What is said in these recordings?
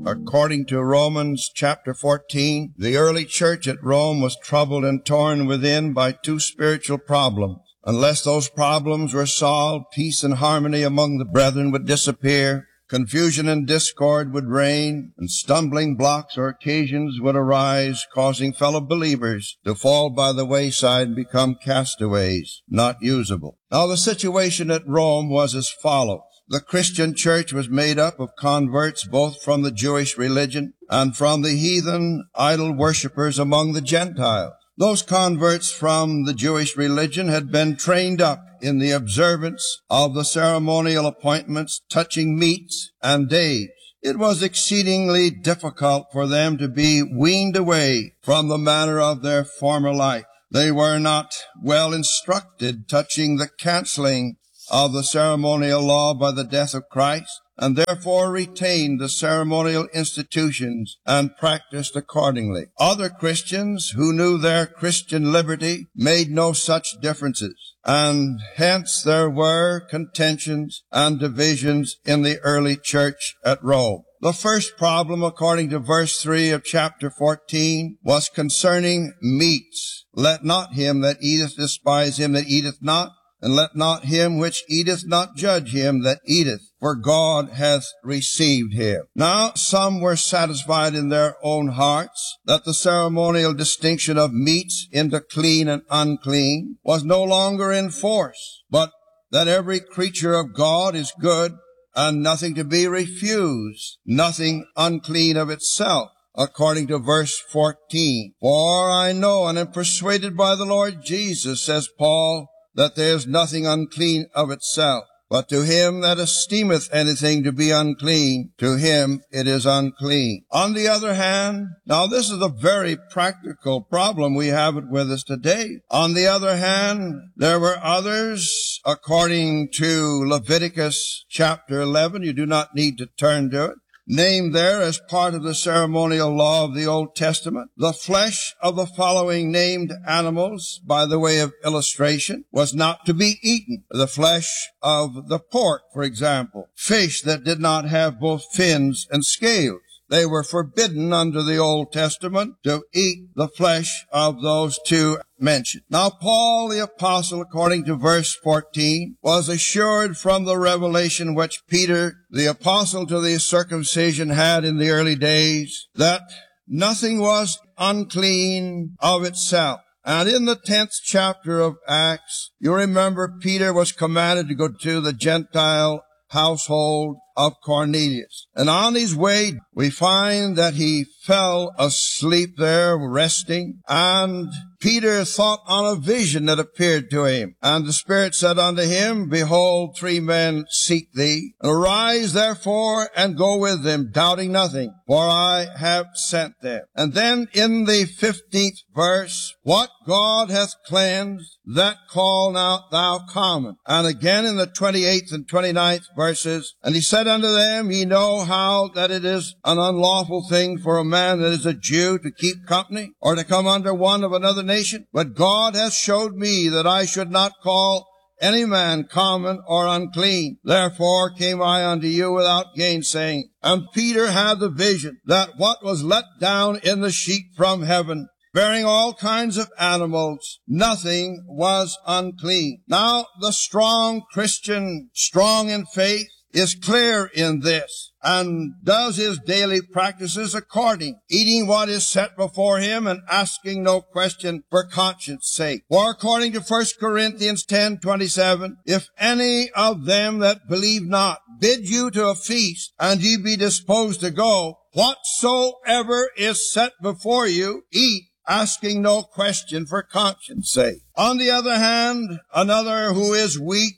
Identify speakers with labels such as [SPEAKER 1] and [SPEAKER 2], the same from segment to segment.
[SPEAKER 1] According to Romans chapter 14, the early church at Rome was troubled and torn within by two spiritual problems. Unless those problems were solved, peace and harmony among the brethren would disappear, confusion and discord would reign, and stumbling blocks or occasions would arise, causing fellow believers to fall by the wayside and become castaways, not usable. Now, the situation at Rome was as follows. The Christian church was made up of converts both from the Jewish religion and from the heathen idol worshippers among the Gentiles. Those converts from the Jewish religion had been trained up in the observance of the ceremonial appointments touching meats and days. It was exceedingly difficult for them to be weaned away from the manner of their former life. They were not well instructed touching the canceling of the ceremonial law by the death of Christ, and therefore retained the ceremonial institutions and practiced accordingly. Other Christians who knew their Christian liberty made no such differences, and hence there were contentions and divisions in the early church at Rome. The first problem, according to verse 3 of chapter 14, was concerning meats. Let not him that eateth despise him that eateth not, and let not him which eateth not judge him that eateth, for God hath received him. Now, some were satisfied in their own hearts that the ceremonial distinction of meats into clean and unclean was no longer in force, but that every creature of God is good and nothing to be refused, nothing unclean of itself. According to verse 14, for I know and am persuaded by the Lord Jesus, says Paul, that there is nothing unclean of itself, but to him that esteemeth anything to be unclean, to him it is unclean. On the other hand, now this is a very practical problem. We have it with us today. On the other hand, there were others, according to Leviticus chapter 11, you do not need to turn to it, named there as part of the ceremonial law of the Old Testament. The flesh of the following named animals, by the way of illustration, was not to be eaten. The flesh of the pork, for example. Fish that did not have both fins and scales. They were forbidden under the Old Testament to eat the flesh of those two mentioned. Now, Paul the apostle, according to verse 14, was assured from the revelation which Peter, the apostle to the circumcision, had in the early days, that nothing was unclean of itself. And in the 10th chapter of Acts, you remember Peter was commanded to go to the Gentile household of Cornelius. And on his way, we find that he fell asleep there resting, and Peter thought on a vision that appeared to him. And the Spirit said unto him, behold, 3 men seek thee. Arise therefore and go with them, doubting nothing, for I have sent them. And then in the 15th verse, what God hath cleansed, that call not thou common. And again in the 28th and 29th verses, and he said unto them, ye know how that it is an unlawful thing for a man that is a Jew to keep company, or to come under one of another nation. But God hath showed me that I should not call any man common or unclean. Therefore came I unto you without gainsaying. And Peter had the vision that what was let down in the sheep from heaven, bearing all kinds of animals, nothing was unclean. Now, the strong Christian, strong in faith, is clear in this, and does his daily practices according, eating what is set before him and asking no question for conscience sake. For according to 1 Corinthians 10:27, if any of them that believe not bid you to a feast, and ye be disposed to go, whatsoever is set before you, eat, asking no question for conscience sake. On the other hand, another who is weak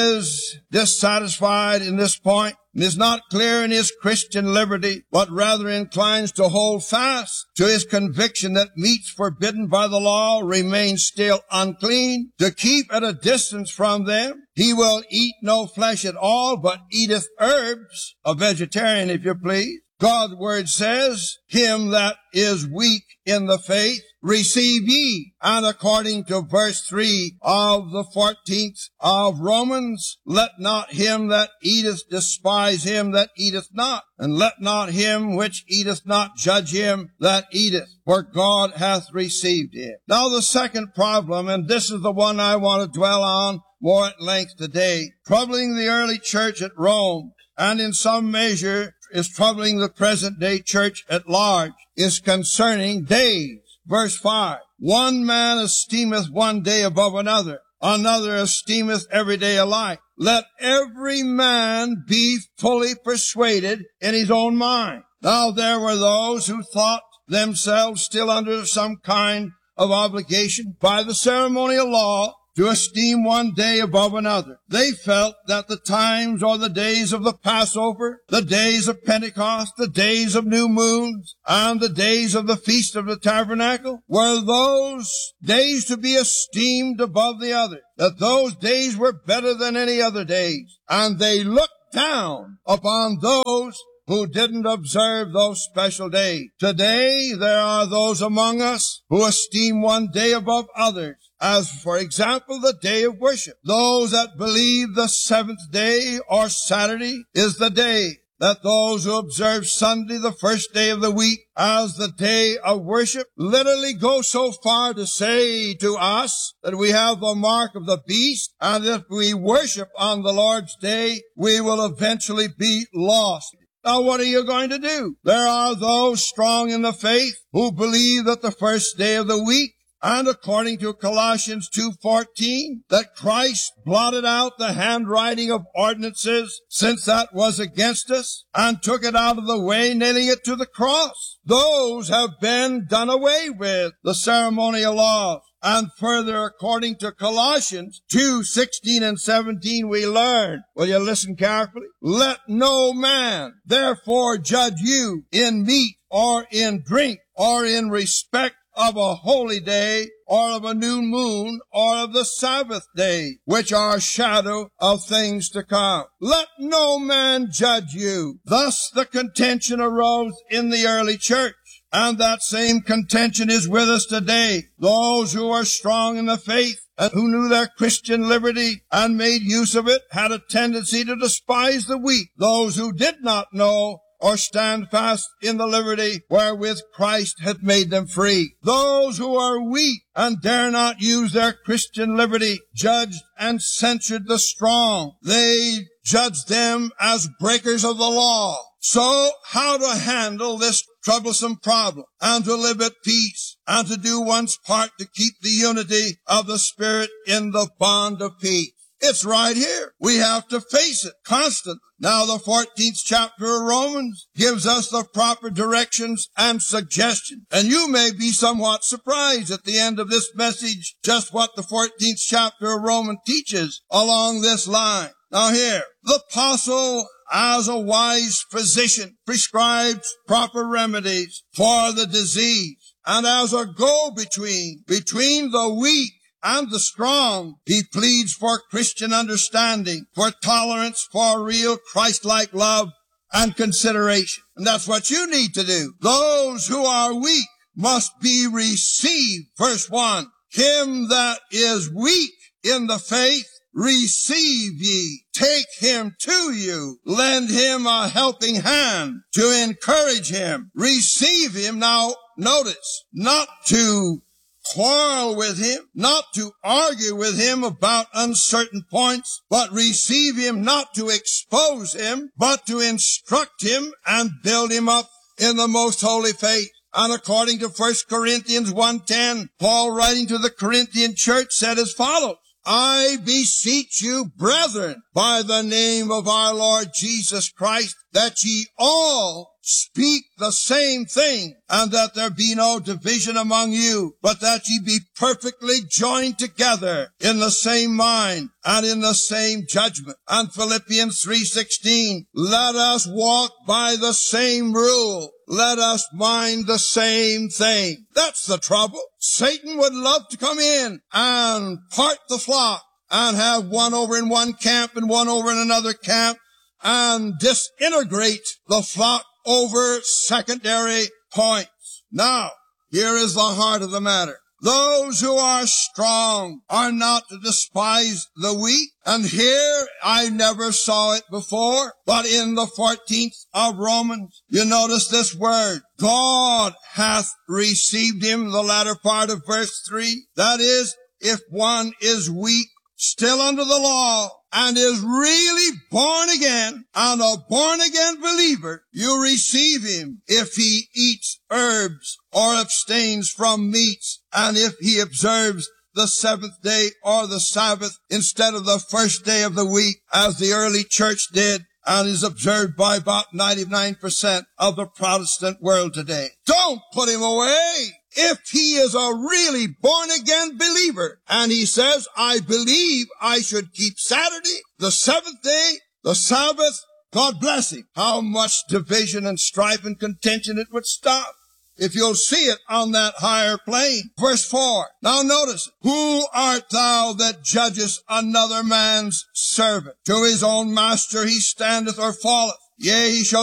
[SPEAKER 1] is dissatisfied in this point, and is not clear in his Christian liberty, but rather inclines to hold fast to his conviction that meats forbidden by the law remain still unclean, to keep at a distance from them. He will eat no flesh at all, but eateth herbs, a vegetarian if you please, God's word says, him that is weak in the faith, receive ye. And according to verse 3 of the 14th of Romans, let not him that eateth despise him that eateth not, and let not him which eateth not judge him that eateth, for God hath received him. Now the second problem, and this is the one I want to dwell on more at length today, troubling the early church at Rome, and in some measure is troubling the present day church at large, is concerning days. Verse 5, one man esteemeth one day above another, another esteemeth every day alike. Let every man be fully persuaded in his own mind. Now there were those who thought themselves still under some kind of obligation by the ceremonial law to esteem one day above another. They felt that the times or the days of the Passover, the days of Pentecost, the days of new moons, and the days of the Feast of the Tabernacle were those days to be esteemed above the others, that those days were better than any other days, and they looked down upon those who didn't observe those special days. Today, there are those among us who esteem one day above others, as, for example, the day of worship. Those that believe the seventh day or Saturday is the day, that those who observe Sunday, the first day of the week, as the day of worship, literally go so far to say to us that we have the mark of the beast, and if we worship on the Lord's day, we will eventually be lost. Now, what are you going to do? There are those strong in the faith who believe that the first day of the week, and according to Colossians 2:14, that Christ blotted out the handwriting of ordinances, since that was against us, and took it out of the way, nailing it to the cross. Those have been done away with, the ceremonial laws. And further, according to Colossians 2:16 and 17, we learn, will you listen carefully? Let no man therefore judge you in meat or in drink or in respect of a holy day or of a new moon or of the Sabbath day, which are a shadow of things to come. Let no man judge you. Thus the contention arose in the early church. And that same contention is with us today. Those who are strong in the faith and who knew their Christian liberty and made use of it had a tendency to despise the weak. Those who did not know or stand fast in the liberty wherewith Christ hath made them free. Those who are weak and dare not use their Christian liberty judged and censured the strong. They judged them as breakers of the law. So, how to handle this troublesome problem, and to live at peace, and to do one's part to keep the unity of the Spirit in the bond of peace? It's right here. We have to face it constantly. Now, the 14th chapter of Romans gives us the proper directions and suggestions. And you may be somewhat surprised at the end of this message just what the 14th chapter of Romans teaches along this line. Now here, the apostle, as a wise physician, prescribes proper remedies for the disease. And as a go-between between the weak and the strong, he pleads for Christian understanding, for tolerance, for real Christ-like love and consideration. And that's what you need to do. Those who are weak must be received. Verse 1, him that is weak in the faith, receive ye. Take him to you. Lend him a helping hand to encourage him. Receive him. Now, notice, not to quarrel with him, not to argue with him about uncertain points, but receive him not to expose him, but to instruct him and build him up in the most holy faith. And according to 1 Corinthians 1:10, Paul, writing to the Corinthian church, said as follows, I beseech you, brethren, by the name of our Lord Jesus Christ, that ye all speak the same thing, and that there be no division among you, but that ye be perfectly joined together in the same mind and in the same judgment. And Philippians 3:16, let us walk by the same rule. Let us mind the same thing. That's the trouble. Satan would love to come in and part the flock and have one over in one camp and one over in another camp and disintegrate the flock over secondary points. Now, here is the heart of the matter. Those who are strong are not to despise the weak. And here, I never saw it before, but in the 14th of Romans, you notice this word, God hath received him, the latter part of verse 3. That is, if one is weak, still under the law, and is really born again, and a born-again believer, you receive him if he eats herbs or abstains from meats, and if he observes the seventh day or the Sabbath instead of the first day of the week, as the early church did, and is observed by about 99% of the Protestant world today. Don't put him away. If he is a really born-again believer, and he says, I believe I should keep Saturday, the seventh day, the Sabbath, God bless him. How much division and strife and contention it would stop if you'll see it on that higher plane. Verse 4. Now notice, who art thou that judgest another man's servant? To his own master he standeth or falleth. Yea, he shall